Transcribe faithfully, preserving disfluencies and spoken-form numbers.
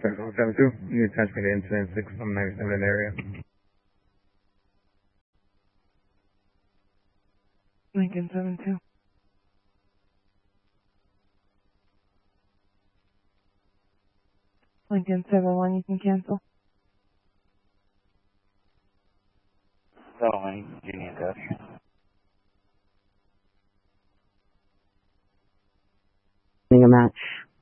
Central seven two, you attach me to incident six from ninety-seven area. Lincoln seven two. Lincoln seven one, you can cancel. seven one, you need that. A match.